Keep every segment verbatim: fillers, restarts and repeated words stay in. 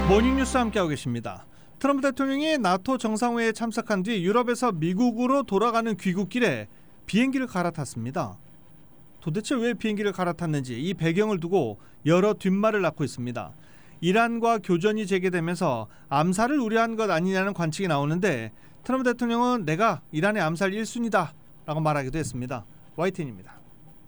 모닝뉴스 함께하고 계십니다. 트럼프 대통령이 나토 정상회의에 참석한 뒤 유럽에서 미국으로 돌아가는 귀국길에 비행기를 갈아탔습니다. 도대체 왜 비행기를 갈아탔는지 이 배경을 두고 여러 뒷말을 낳고 있습니다. 이란과 교전이 재개되면서 암살을 우려한 것 아니냐는 관측이 나오는데 트럼프 대통령은 내가 이란의 암살 일 순위다 라고 말하기도 했습니다. 와이티엔입니다.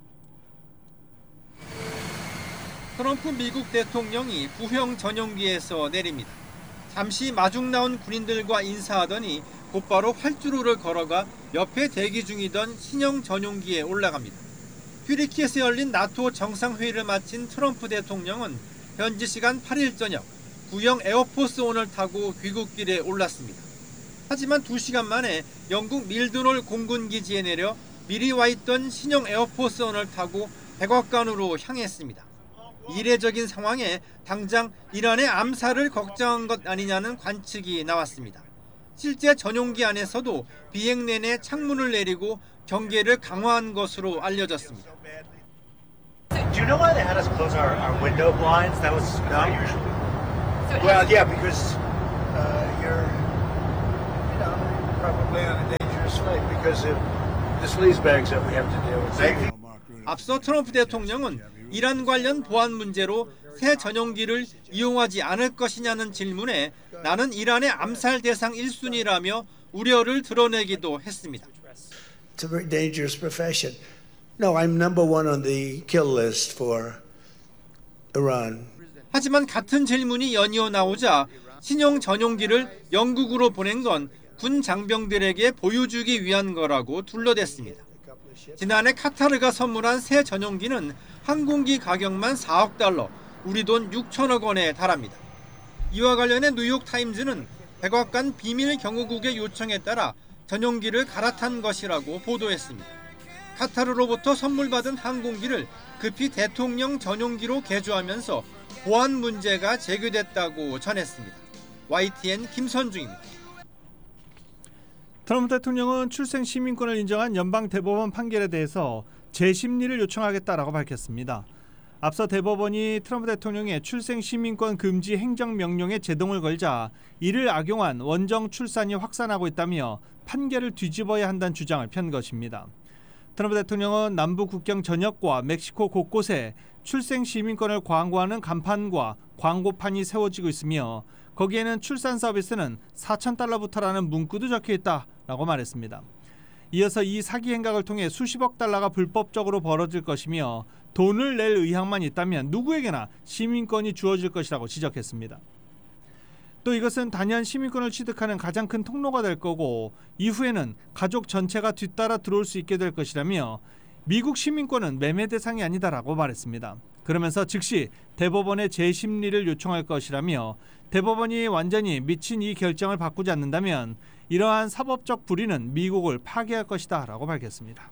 트럼프 미국 대통령이 부형 전용기에서 내립니다. 잠시 마중 나온 군인들과 인사하더니 곧바로 활주로를 걸어가 옆에 대기 중이던 신형 전용기에 올라갑니다. 튀르키예에서 열린 나토 정상회의를 마친 트럼프 대통령은 현지 시간 팔 일 저녁 구형 에어포스 원을 타고 귀국길에 올랐습니다. 하지만 두 시간 만에 영국 밀드롤 공군기지에 내려 미리 와 있던 신형 에어포스 원을 타고 백악관으로 향했습니다. 이례적인 상황에 당장 이란의 암살을 걱정한 것 아니냐는 관측이 나왔습니다. 실제 전용기 안에서도 비행 내내 창문을 내리고 경계를 강화한 것으로 알려졌습니다. Do you know why they had us close our, our window blinds? That was not usual. Well, yeah, because uh, you're, you know, probably on a dangerous flight because of the sleaze bags that we have to deal with. 앞서 트럼프 대통령은 이란 관련 보안 문제로 새 전용기를 이용하지 않을 것이냐는 질문에 나는 이란의 암살 대상 일 순위라며 우려를 드러내기도 했습니다. It's a very dangerous profession. No, I'm number one on the kill list for Iran. 하지만 같은 질문이 연이어 나오자 신형 전용기를 영국으로 보낸 건 군 장병들에게 보여주기 위한 거라고 둘러댔습니다. 지난해 카타르가 선물한 새 전용기는 항공기 가격만 사억 달러, 우리 돈 육천억 원에 달합니다. 이와 관련해 뉴욕타임즈는 백악관 비밀 경호국의 요청에 따라 전용기를 갈아탄 것이라고 보도했습니다. 카타르로부터 선물받은 항공기를 급히 대통령 전용기로 개조하면서 보안 문제가 제기됐다고 전했습니다. 와이티엔 김선중입니다. 트럼프 대통령은 출생 시민권을 인정한 연방 대법원 판결에 대해서 재심리를 요청하겠다라고 밝혔습니다. 앞서 대법원이 트럼프 대통령의 출생 시민권 금지 행정명령에 제동을 걸자 이를 악용한 원정 출산이 확산하고 있다며 판결을 뒤집어야 한다는 주장을 편 것입니다. 트럼프 대통령은 남부 국경 전역과 멕시코 곳곳에 출생 시민권을 광고하는 간판과 광고판이 세워지고 있으며 거기에는 출산 서비스는 사천 달러부터라는 문구도 적혀있다라고 말했습니다. 이어서 이 사기 행각을 통해 수십억 달러가 불법적으로 벌어질 것이며 돈을 낼 의향만 있다면 누구에게나 시민권이 주어질 것이라고 지적했습니다. 또 이것은 단연 시민권을 취득하는 가장 큰 통로가 될 거고 이후에는 가족 전체가 뒤따라 들어올 수 있게 될 것이라며 미국 시민권은 매매 대상이 아니다라고 말했습니다. 그러면서 즉시 대법원의 재심리를 요청할 것이라며 대법원이 완전히 미친 이 결정을 바꾸지 않는다면 이러한 사법적 불의는 미국을 파괴할 것이다 라고 밝혔습니다.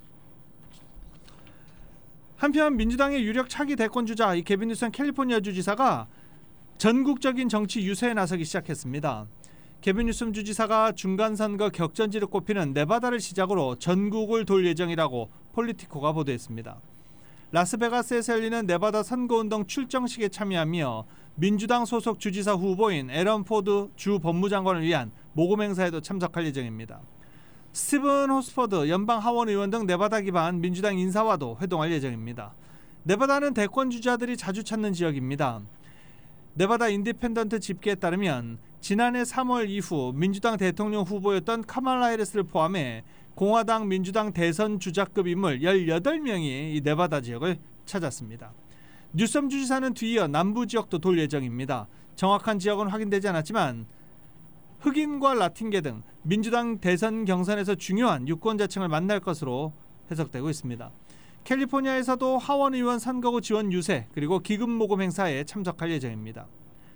한편 민주당의 유력 차기 대권주자 이 게빈 뉴섬 캘리포니아 주지사가 전국적인 정치 유세에 나서기 시작했습니다. 게빈 뉴섬 주지사가 중간선거 격전지를 꼽히는 네바다를 시작으로 전국을 돌 예정이라고 폴리티코가 보도했습니다. 라스베가스에서 열리는 네바다 선거운동 출정식에 참여하며 민주당 소속 주지사 후보인 에런 포드 주 법무장관을 위한 모금 행사에도 참석할 예정입니다. 스티븐 호스퍼드 연방 하원 의원 등 네바다 기반 민주당 인사와도 회동할 예정입니다. 네바다는 대권 주자들이 자주 찾는 지역입니다. 네바다 인디펜던트 집계에 따르면 지난해 삼월 이후 민주당 대통령 후보였던 카말라 해리스를 포함해 공화당 민주당 대선 주자급 인물 열여덟 명이 이 네바다 지역을 찾았습니다. 뉴섬 주지사는 뒤이어 남부 지역도 돌 예정입니다. 정확한 지역은 확인되지 않았지만 흑인과 라틴계 등 민주당 대선 경선에서 중요한 유권자층을 만날 것으로 해석되고 있습니다. 캘리포니아에서도 하원 의원 선거구 지원 유세 그리고 기금 모금 행사에 참석할 예정입니다.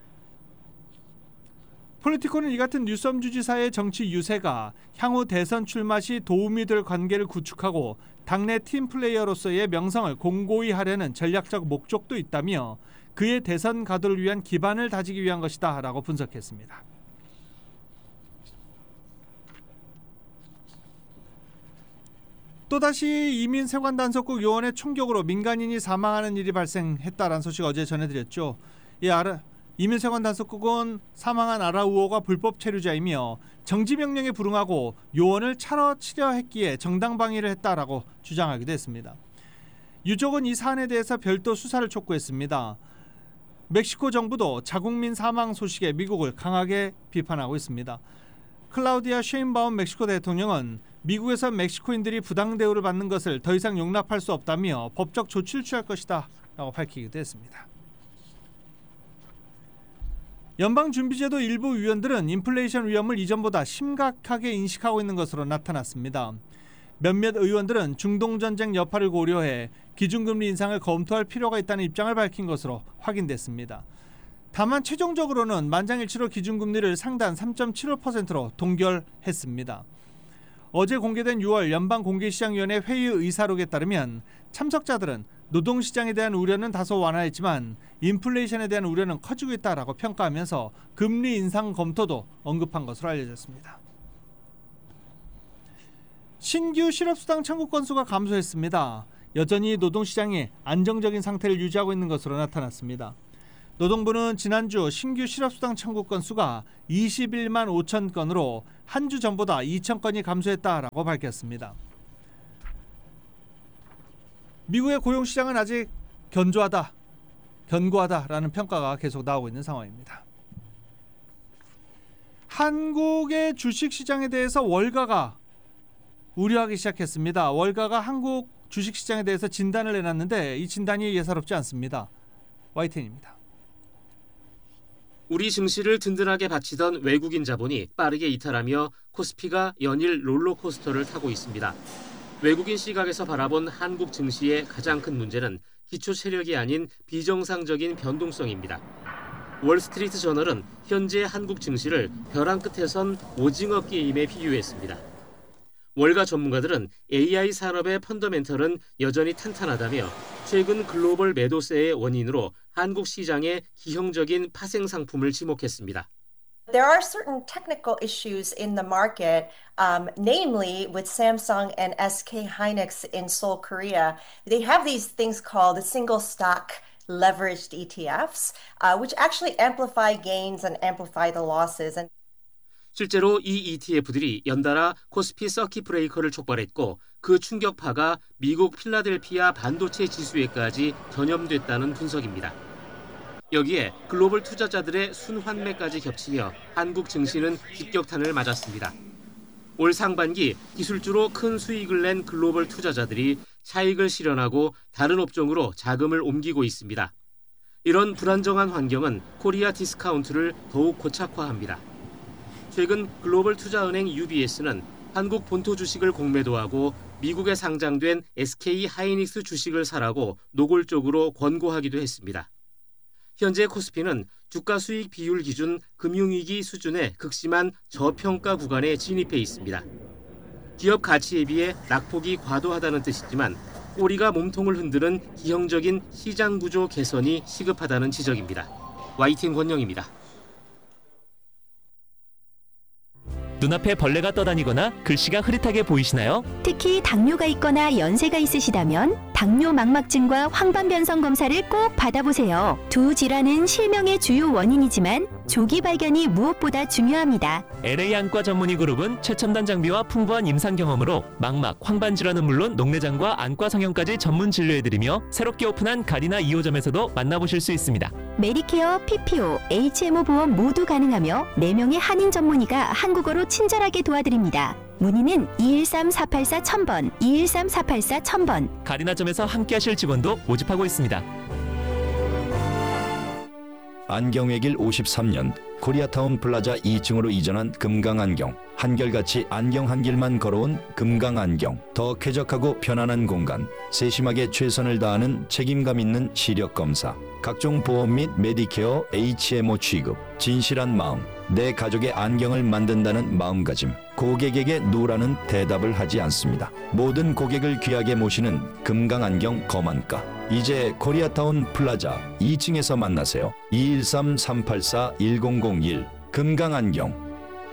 폴리티코는 이 같은 뉴섬 주지사의 정치 유세가 향후 대선 출마 시 도움이 될 관계를 구축하고 당내 팀플레이어로서의 명성을 공고히 하려는 전략적 목적도 있다며 그의 대선 가도를 위한 기반을 다지기 위한 것이다 라고 분석했습니다. 또다시 이민 세관 단속국 요원의 총격으로 민간인이 사망하는 일이 발생했다라는 소식 어제 전해드렸죠. 이, 아르, 이민세관 단속국은 사망한 아라우오가 불법 체류자이며 정지 명령에 불응하고 요원을 차려 치려 했기에 정당 방위를 했다라고 주장하기도 했습니다. 유족은 이 사안에 대해서 별도 수사를 촉구했습니다. 멕시코 정부도 자국민 사망 소식에 미국을 강하게 비판하고 있습니다. 클라우디아 셰인바움 멕시코 대통령은 미국에서 멕시코인들이 부당 대우를 받는 것을 더 이상 용납할 수 없다며 법적 조치를 취할 것이다 라고 밝히기도 했습니다. 연방준비제도 일부 위원들은 인플레이션 위험을 이전보다 심각하게 인식하고 있는 것으로 나타났습니다. 몇몇 의원들은 중동전쟁 여파를 고려해 기준금리 인상을 검토할 필요가 있다는 입장을 밝힌 것으로 확인됐습니다. 다만 최종적으로는 만장일치로 기준금리를 상단 삼 점 칠오 퍼센트로 동결했습니다. 어제 공개된 유월 연방공개시장위원회 회의 의사록에 따르면 참석자들은 노동시장에 대한 우려는 다소 완화했지만 인플레이션에 대한 우려는 커지고 있다라고 평가하면서 금리 인상 검토도 언급한 것으로 알려졌습니다. 신규 실업수당 청구 건수가 감소했습니다. 여전히 노동시장이 안정적인 상태를 유지하고 있는 것으로 나타났습니다. 노동부는 지난주 신규 실업수당 청구 건수가 이십일만 오천 건으로 한 주 전보다 이천 건이 감소했다라고 밝혔습니다. 미국의 고용시장은 아직 견조하다, 견고하다라는 평가가 계속 나오고 있는 상황입니다. 한국의 주식시장에 대해서 월가가 우려하기 시작했습니다. 월가가 한국 주식시장에 대해서 진단을 내놨는데 이 진단이 예사롭지 않습니다. 와이텐입니다. 우리 증시를 든든하게 받치던 외국인 자본이 빠르게 이탈하며 코스피가 연일 롤러코스터를 타고 있습니다. 외국인 시각에서 바라본 한국 증시의 가장 큰 문제는 기초 체력이 아닌 비정상적인 변동성입니다. 월스트리트 저널은 현재 한국 증시를 벼랑 끝에 선 오징어 게임에 비유했습니다. 월가 전문가들은 에이아이 산업의 펀더멘털은 여전히 탄탄하다며 최근 글로벌 매도세의 원인으로 한국 시장의 기형적인 파생 상품을 지목했습니다. There are certain technical issues in the market, um, namely with Samsung and 에스 케이 Hynix in Seoul, Korea. They have these things called single stock leveraged 이 티 에프s, uh, which actually amplify gains and amplify the losses. And 실제로 이 이티에프들이 연달아 코스피 서킷 브레이커를 촉발했고 그 충격파가 미국 필라델피아 반도체 지수에까지 전염됐다는 분석입니다. 여기에 글로벌 투자자들의 순환매까지 겹치며 한국 증시는 직격탄을 맞았습니다. 올 상반기 기술주로 큰 수익을 낸 글로벌 투자자들이 차익을 실현하고 다른 업종으로 자금을 옮기고 있습니다. 이런 불안정한 환경은 코리아 디스카운트를 더욱 고착화합니다. 최근 글로벌 투자은행 유비에스는 한국 본토 주식을 공매도하고 미국에 상장된 에스케이 하이닉스 주식을 사라고 노골적으로 권고하기도 했습니다. 현재 코스피는 주가 수익 비율 기준 금융위기 수준의 극심한 저평가 구간에 진입해 있습니다. 기업 가치에 비해 낙폭이 과도하다는 뜻이지만 꼬리가 몸통을 흔드는 기형적인 시장 구조 개선이 시급하다는 지적입니다. 와이티엔 권영입니다. 눈앞에 벌레가 떠다니거나 글씨가 흐릿하게 보이시나요? 특히 당뇨가 있거나 연세가 있으시다면 당뇨 망막증과 황반변성 검사를 꼭 받아보세요. 두 질환은 실명의 주요 원인이지만 조기 발견이 무엇보다 중요합니다. 엘에이 안과 전문의 그룹은 최첨단 장비와 풍부한 임상 경험으로 망막, 황반 질환은 물론 녹내장과 안과 성형까지 전문 진료해드리며 새롭게 오픈한 가디나 이 호점에서도 만나보실 수 있습니다. 메디케어, 피피오, 에이치엠오 보험 모두 가능하며 네 명의 한인 전문의가 한국어로 친절하게 도와드립니다. 문의는 이일삼 사팔사 천번, 이일삼 사팔사 천번. 가디나점에서 함께하실 직원도 모집하고 있습니다. 안경의 길 오십삼 년 코리아타운 플라자 이 층으로 이전한 금강안경. 한결같이 안경 한 길만 걸어온 금강안경. 더 쾌적하고 편안한 공간. 세심하게 최선을 다하는 책임감 있는 시력 검사. 각종 보험 및 메디케어, 에이치엠오 취급. 진실한 마음. 내 가족의 안경을 만든다는 마음가짐. 고객에게 노라는 대답을 하지 않습니다. 모든 고객을 귀하게 모시는 금강안경 검안가. 이제 코리아타운 플라자 이 층에서 만나세요. 이일삼 삼팔사 일공공일 금강안경.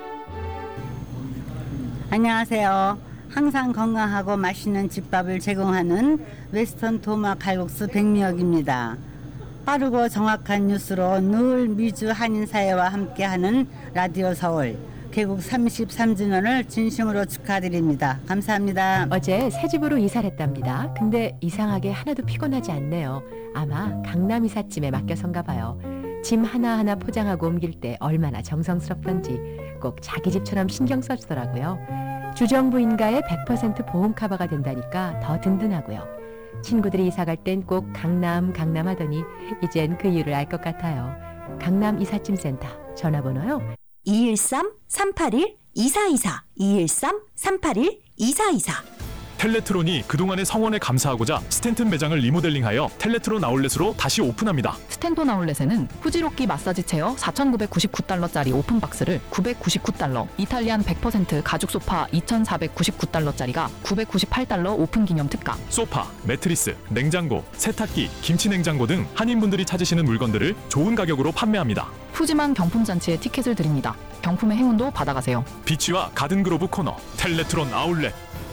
안녕하세요. 항상 건강하고 맛있는 집밥을 제공하는 웨스턴 도마 칼국수 백미역입니다. 빠르고 정확한 뉴스로 늘 미주 한인사회와 함께하는 라디오 서울 개국 삼십삼 주년을 진심으로 축하드립니다. 감사합니다. 어제 새 집으로 이사를 했답니다. 근데 이상하게 하나도 피곤하지 않네요. 아마 강남 이삿짐에 맡겨선가 봐요. 짐 하나하나 포장하고 옮길 때 얼마나 정성스럽던지 꼭 자기 집처럼 신경 써주더라고요. 주정부인가에 백 퍼센트 보험 커버가 된다니까 더 든든하고요. 친구들이 이사갈 땐 꼭 강남 강남 하더니 이젠 그 이유를 알 것 같아요. 강남 이삿짐센터 전화번호요. 이일삼 삼팔일 이사이사 이일삼 삼팔일 이사이사. 텔레트론이 그동안의 성원에 감사하고자 스탠튼 매장을 리모델링하여 텔레트론 아울렛으로 다시 오픈합니다. 스탠톤 아울렛에는 후지로키 마사지 체어 사천구백구십구 달러짜리 오픈박스를 구백구십구 달러, 이탈리안 백 퍼센트 가죽 소파 이천사백구십구 달러짜리가 구백구십팔 달러 오픈 기념 특가, 소파, 매트리스, 냉장고, 세탁기, 김치 냉장고 등 한인분들이 찾으시는 물건들을 좋은 가격으로 판매합니다. 푸짐한 경품 잔치에 티켓을 드립니다. 경품의 행운도 받아가세요. 비치와 가든그로브 코너 텔레트론 아울렛.